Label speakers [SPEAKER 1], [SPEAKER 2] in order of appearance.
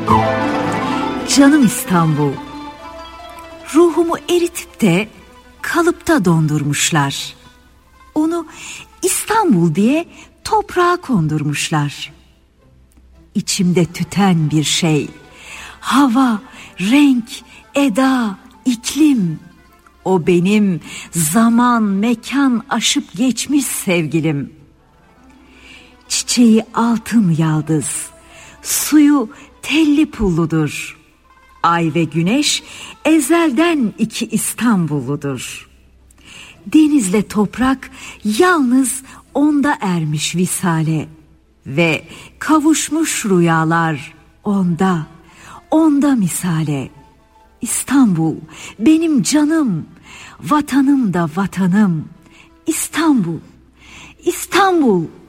[SPEAKER 1] Canım İstanbul, ruhumu eritip de kalıpta dondurmuşlar. Onu İstanbul diye toprağa kondurmuşlar. İçimde tüten bir şey, hava, renk, eda, iklim. O benim zaman, mekan aşıp geçmiş sevgilim. Çiçeği altın yaldız, suyu telli pulludur. Ay ve güneş ezelden iki İstanbulludur. Denizle toprak yalnız onda ermiş visale ve kavuşmuş rüyalar onda misale. İstanbul benim canım, vatanım da vatanım. İstanbul, İstanbul